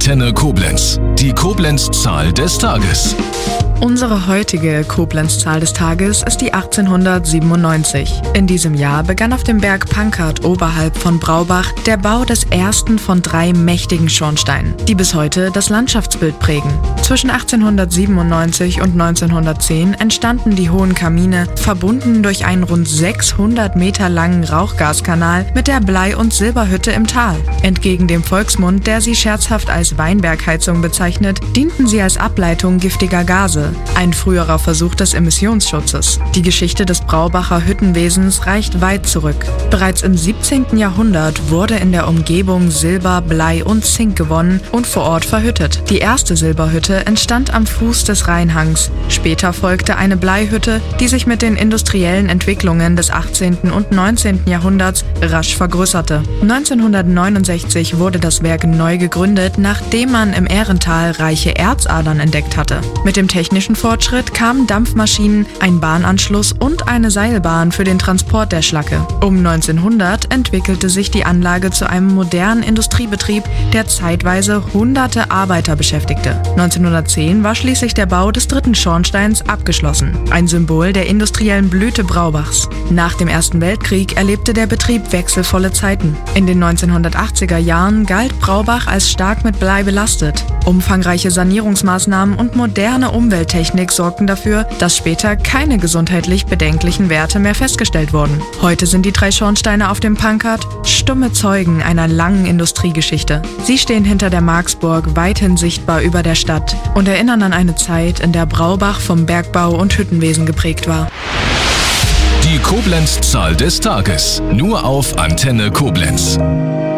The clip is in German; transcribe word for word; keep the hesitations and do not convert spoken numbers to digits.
Antenne Koblenz. Die Koblenz-Zahl des Tages. Unsere heutige Koblenz-Zahl des Tages ist die achtzehnhundertsiebenundneunzig. In diesem Jahr begann auf dem Berg Pankert oberhalb von Braubach der Bau des ersten von drei mächtigen Schornsteinen, die bis heute das Landschaftsbild prägen. Zwischen achtzehnhundertsiebenundneunzig und neunzehnhundertzehn entstanden die Hohen Kamine, verbunden durch einen rund sechshundert Meter langen Rauchgaskanal mit der Blei- und Silberhütte im Tal. Entgegen dem Volksmund, der sie scherzhaft als Weinbergheizung bezeichnet, dienten sie als Ableitung giftiger Gase. Ein früherer Versuch des Emissionsschutzes. Die Geschichte des Braubacher Hüttenwesens reicht weit zurück. Bereits im siebzehnten Jahrhundert wurde in der Umgebung Silber, Blei und Zink gewonnen und vor Ort verhüttet. Die erste Silberhütte entstand am Fuß des Rheinhangs. Später folgte eine Bleihütte, die sich mit den industriellen Entwicklungen des achtzehnten und neunzehnten Jahrhunderts rasch vergrößerte. neunzehnhundertneunundsechzig wurde das Werk neu gegründet, nachdem man im Ährental reiche Erzadern entdeckt hatte. Mit dem technischen Fortschritt kamen Dampfmaschinen, ein Bahnanschluss und eine Seilbahn für den Transport der Schlacke. Um neunzehnhundert entwickelte sich die Anlage zu einem modernen Industriebetrieb, der zeitweise hunderte Arbeiter beschäftigte. neunzehnhundertzehn war schließlich der Bau des dritten Schornsteins abgeschlossen, ein Symbol der industriellen Blüte Braubachs. Nach dem Ersten Weltkrieg erlebte der Betrieb wechselvolle Zeiten. In den neunzehnhundertachtziger Jahren galt Braubach als stark mit Blei belastet. Umfangreiche Sanierungsmaßnahmen und moderne Umwelttechnik sorgten dafür, dass später keine gesundheitlich bedenklichen Werte mehr festgestellt wurden. Heute sind die drei Schornsteine auf dem Pankert stumme Zeugen einer langen Industriegeschichte. Sie stehen hinter der Marksburg weithin sichtbar über der Stadt und erinnern an eine Zeit, in der Braubach vom Bergbau und Hüttenwesen geprägt war. Die Koblenz-Zahl des Tages. Nur auf Antenne Koblenz.